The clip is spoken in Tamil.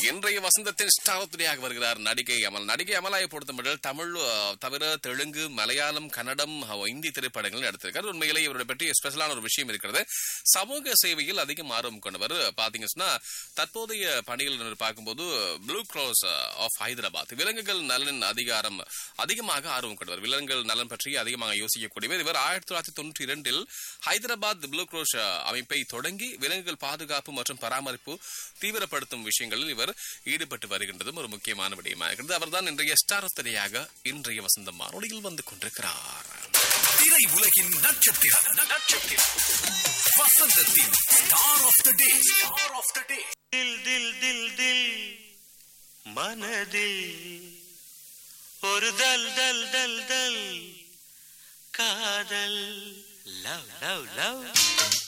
இன்றைய வசந்தத்தின் ஸ்டாரத்துடையாக வருகிறார் நடிகை அமல். நடிகை அமலாயை பொறுத்தமட்டில் தமிழ் தவிர தெலுங்கு, மலையாளம், கன்னடம், இந்தி திரைப்படங்கள் எடுத்திருக்கார். உண்மையிலே இவருடைய பற்றி ஸ்பெஷலான ஒரு விஷயம் இருக்கிறது. சமூக சேவையில் அதிகம் ஆர்வம் கொண்டவர். பாத்தீங்கன்னா தற்போதைய பணிகள் பார்க்கும்போது ப்ளூ கிராஸ் ஆஃப் ஹைதராபாத் விலங்குகள் நலன் அதிகமாக ஆர்வம் கொண்டவர். விலங்குகள் நலன் பற்றி அதிகமாக யோசிக்கக்கூடியவர். இவர் 1992 ஹைதராபாத் ப்ளூ கிராஸ் அமைப்பை தொடங்கி விலங்குகள் பாதுகாப்பு மற்றும் பராமரிப்பு தீவிரப்படுத்தும் விஷயங்களில் இவர் ஈடுபட்டு வருகின்றதும் ஒரு முக்கியமான விடயமாக இருக்கிறது. அவர்தான் இன்றைய ஸ்டார் ஆஃப் தி டேயாக இன்றைய வசந்த மாரோடியில் வந்து கொண்டிருக்கிறார். திரை உலகின் நட்சத்திரம் வசந்தத்தின் ஸ்டார் ஆஃப் தி டே. தில் தில் தில் தில் மனதில் ஒரு தல் தல் தல் தல் காதல் லவ் லவ் லவ்